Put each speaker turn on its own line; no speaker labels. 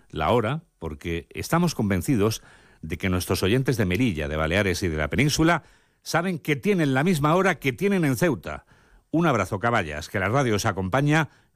la hora, porque estamos convencidos de que nuestros oyentes de Melilla, de Baleares y de la península saben que tienen la misma hora que tienen en Ceuta. Un abrazo, caballas, que la radio os acompaña